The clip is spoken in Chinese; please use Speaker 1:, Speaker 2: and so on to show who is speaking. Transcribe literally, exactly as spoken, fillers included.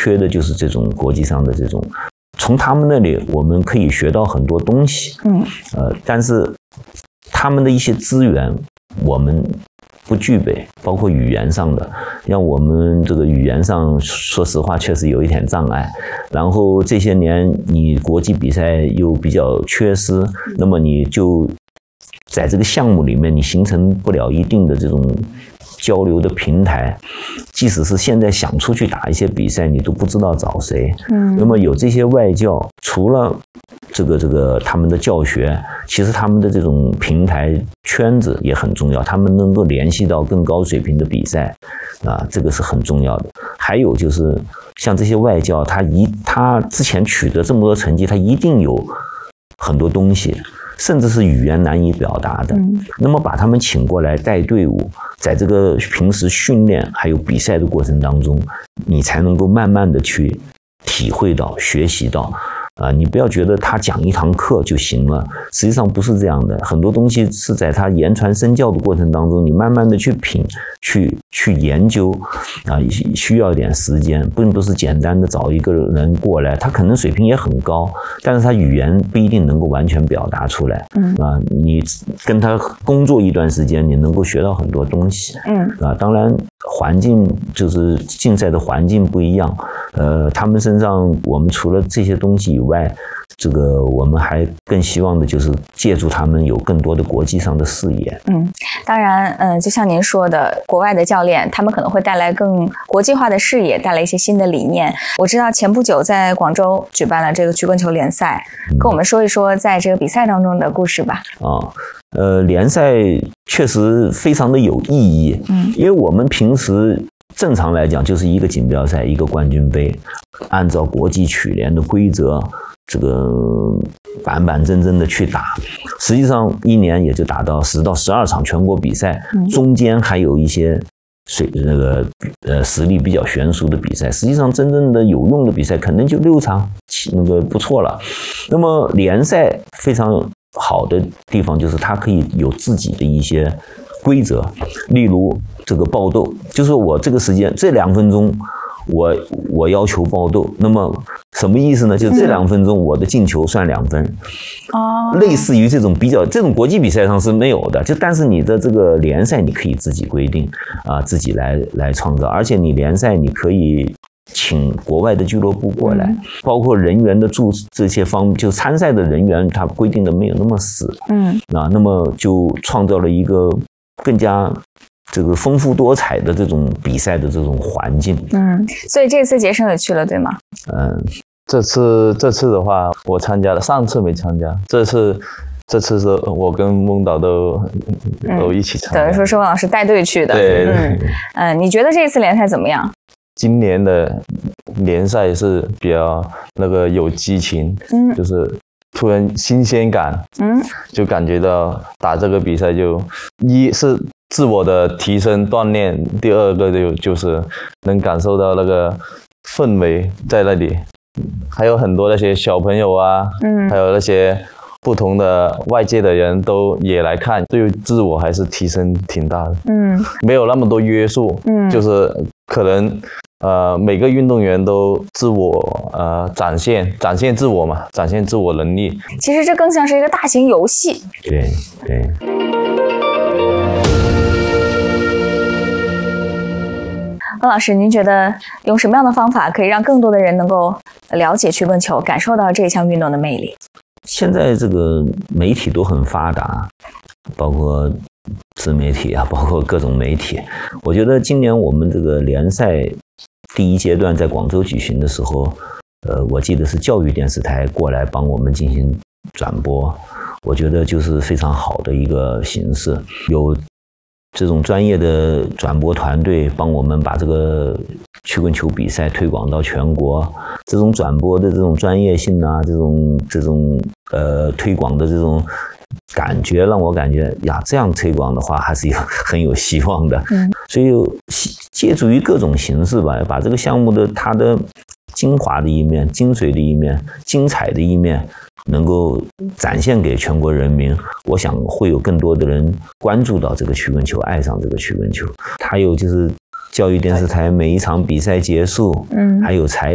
Speaker 1: 缺的就是这种国际上的这种，从他们那里我们可以学到很多东西，嗯，呃，但是他们的一些资源我们不具备，包括语言上的，像我们这个语言上，说实话确实有一点障碍。然后这些年你国际比赛又比较缺失，那么你就在这个项目里面，你形成不了一定的这种交流的平台。即使是现在想出去打一些比赛，你都不知道找谁。嗯，那么有这些外教，除了这个这个他们的教学，其实他们的这种平台圈子也很重要，他们能够联系到更高水平的比赛，啊，这个是很重要的。还有就是像这些外教，他一他之前取得这么多成绩，他一定有很多东西，甚至是语言难以表达的。嗯，那么把他们请过来带队伍，在这个平时训练还有比赛的过程当中，你才能够慢慢的去体会到、学习到。啊，你不要觉得他讲一堂课就行了，实际上不是这样的。很多东西是在他言传身教的过程当中，你慢慢的去品、去去研究，啊，需要一点时间，并不是简单的找一个人过来，他可能水平也很高，但是他语言不一定能够完全表达出来。嗯，啊，你跟他工作一段时间，你能够学到很多东西。嗯，啊，当然环境就是竞赛的环境不一样，呃，他们身上我们除了这些东西以外，外，这个我们还更希望的就是借助他们有更多的国际上的视野。嗯，
Speaker 2: 当然，嗯，就像您说的，国外的教练他们可能会带来更国际化的视野，带来一些新的理念。我知道前不久在广州举办了这个曲棍球联赛，嗯，跟我们说一说在这个比赛当中的故事吧。
Speaker 1: 啊，呃，联赛确实非常的有意义。嗯，因为我们平时正常来讲就是一个锦标赛，一个冠军杯，按照国际曲联的规则，这个板板正正的去打。实际上一年也就打到十到十二场全国比赛，中间还有一些水那个呃实力比较悬殊的比赛。实际上真正的有用的比赛可能就六场，那个不错了。那么联赛非常好的地方就是它可以有自己的一些规则，例如这个爆斗，就是我这个时间这两分钟我我要求爆斗，那么什么意思呢？就这两分钟我的进球算两分。哦，类似于这种比较，这种国际比赛上是没有的，就但是你的这个联赛你可以自己规定啊，自己来来创造，而且你联赛你可以请国外的俱乐部过来，嗯，包括人员的注这些方，就参赛的人员他规定的没有那么死。嗯，啊，那么就创造了一个更加这个丰富多彩的这种比赛的这种环境。嗯，
Speaker 2: 所以这次杰生也去了，对吗？
Speaker 3: 嗯，这次这次的话我参加了，上次没参加，这次这次是我跟翁导都、嗯、都一起参加，
Speaker 2: 等于说是翁老师带队去的。
Speaker 3: 对，
Speaker 2: 嗯嗯，你觉得这次联赛怎么样？
Speaker 3: 今年的联赛是比较那个有激情，嗯，就是突然新鲜感，嗯，就感觉到打这个比赛就一是自我的提升锻炼，第二个就就是能感受到那个氛围在那里，还有很多那些小朋友啊，嗯，还有那些不同的外界的人都也来看，对自我还是提升挺大的，嗯，没有那么多约束，嗯，就是可能呃每个运动员都自我呃展现展现自我嘛，展现自我能力。
Speaker 2: 其实这更像是一个大型游戏。
Speaker 1: 对对。
Speaker 2: 翁老师，您觉得用什么样的方法可以让更多的人能够了解曲棍球，感受到这项运动的魅力？
Speaker 1: 现在这个媒体都很发达，包括自媒体啊，包括各种媒体。我觉得今年我们这个联赛第一阶段在广州举行的时候，呃，我记得是教育电视台过来帮我们进行转播，我觉得就是非常好的一个形式，有这种专业的转播团队帮我们把这个曲棍球比赛推广到全国，这种转播的这种专业性啊，这种这种呃推广的这种感觉，让我感觉呀，这样推广的话还是有很有希望的。嗯，所以借助于各种形式吧，把这个项目的它的精华的一面、精髓的一面、精彩的一面能够展现给全国人民，我想会有更多的人关注到这个曲棍球，爱上这个曲棍球。还有就是教育电视台每一场比赛结束，嗯，还有采